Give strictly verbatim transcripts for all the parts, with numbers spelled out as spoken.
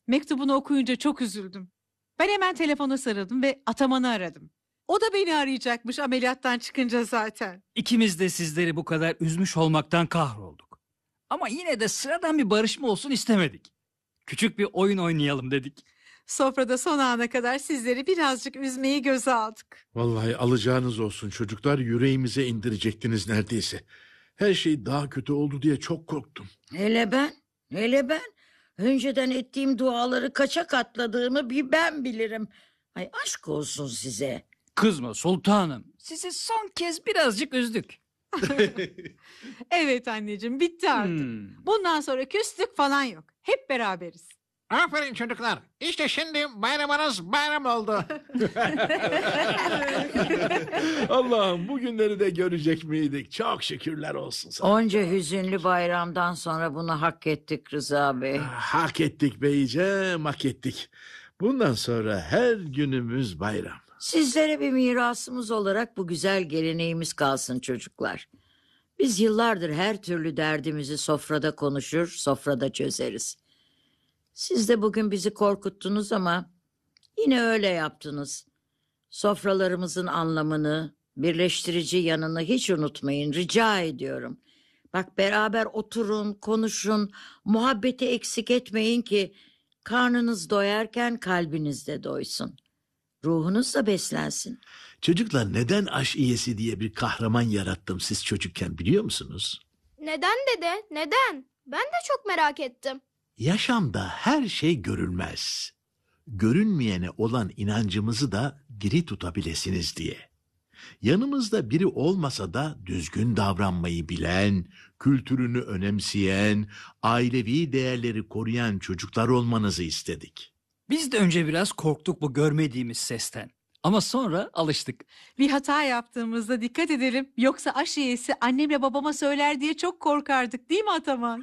Mektubunu okuyunca çok üzüldüm. Ben hemen telefona sarıldım ve Ataman'ı aradım. O da beni arayacakmış ameliyattan çıkınca zaten. İkimiz de sizleri bu kadar üzmüş olmaktan kahrolduk. Ama yine de sıradan bir barışma olsun istemedik. Küçük bir oyun oynayalım dedik. Sofrada son ana kadar sizleri birazcık üzmeyi göze aldık. Vallahi alacağınız olsun çocuklar, yüreğimize indirecektiniz neredeyse. Her şey daha kötü oldu diye çok korktum. Hele ben, hele ben. Önceden ettiğim duaları kaça katladığımı bir ben bilirim. Ay aşk olsun size. Kızma sultanım. Sizi son kez birazcık üzdük. Evet anneciğim, bitti artık. Hmm. Bundan sonra küslük falan yok. Hep beraberiz. Aferin çocuklar. İşte şimdi bayramınız bayram oldu. Allah'ım bugünleri de görecek miydik? Çok şükürler olsun sana. Onca hüzünlü bayramdan sonra bunu hak ettik Rıza Bey. Hak ettik beyciğim, hak ettik. Bundan sonra her günümüz bayram. Sizlere bir mirasımız olarak bu güzel geleneğimiz kalsın çocuklar. Biz yıllardır her türlü derdimizi sofrada konuşur, sofrada çözeriz. Siz de bugün bizi korkuttunuz ama yine öyle yaptınız. Sofralarımızın anlamını, birleştirici yanını hiç unutmayın, rica ediyorum. Bak beraber oturun, konuşun, muhabbeti eksik etmeyin ki karnınız doyarken kalbiniz de doysun. Ruhunuz da beslensin. Çocuklar, neden aşiyesi diye bir kahraman yarattım siz çocukken biliyor musunuz? Neden dede? Neden? Ben de çok merak ettim. Yaşamda her şey görülmez. Görünmeyene olan inancımızı da diri tutabilesiniz diye. Yanımızda biri olmasa da düzgün davranmayı bilen, kültürünü önemseyen, ailevi değerleri koruyan çocuklar olmanızı istedik. Biz de önce biraz korktuk bu görmediğimiz sesten. Ama sonra alıştık. Bir hata yaptığımızda dikkat edelim. Yoksa aşiyesi annemle babama söyler diye çok korkardık, değil mi Ataman?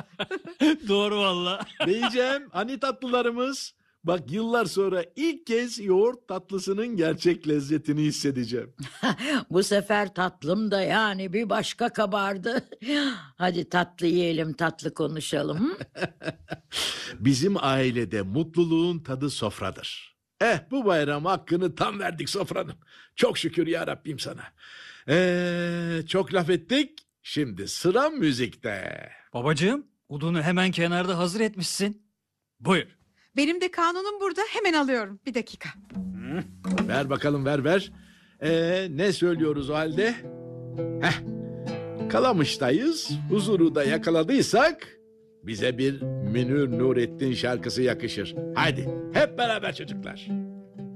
Doğru valla. Beyciğim, hani tatlılarımız? Bak yıllar sonra ilk kez yoğurt tatlısının gerçek lezzetini hissedeceğim. Bu sefer tatlım da yani bir başka kabardı. Hadi tatlı yiyelim, tatlı konuşalım. Hı? Bizim ailede mutluluğun tadı sofradır. Eh bu bayram hakkını tam verdik sofranın. Çok şükür ya Rabbim sana. Ee, çok laf ettik. Şimdi sıra müzikte. Babacığım, udunu hemen kenarda hazır etmişsin. Buyur. Benim de kanunum burada, hemen alıyorum. Bir dakika. Ver bakalım, ver ver. Ee, ne söylüyoruz o halde? Heh. Kalamış'tayız. Huzuru da yakaladıysak bize bir Münir Nurettin şarkısı yakışır. Haydi hep beraber çocuklar.